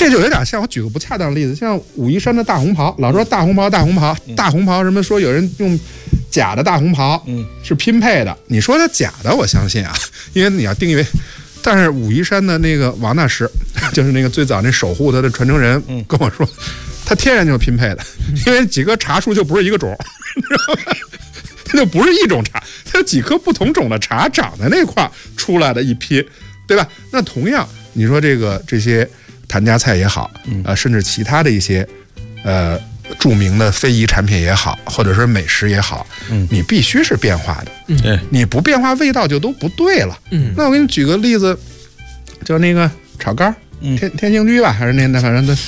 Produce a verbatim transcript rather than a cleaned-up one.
这就有点像，我举个不恰当的例子，像武夷山的大红袍，老说大红袍大红袍大红袍，什么说有人用假的大红袍，嗯，是拼配的。你说它假的，我相信啊，因为你要定义为。但是武夷山的那个王大师，就是那个最早那守护他的传承人，跟我说，他天然就是拼配的，因为几棵茶树就不是一个种，你知道吧？它就不是一种茶，它有几棵不同种的茶长在那块出来的一批，对吧？那同样，你说这个这些谭家菜也好，呃，甚至其他的一些呃著名的非遗产品也好，或者是美食也好，嗯，你必须是变化的，嗯，你不变化，味道就都不对了。嗯，那我给你举个例子，就那个炒肝，天天兴居吧，还是那那反正的。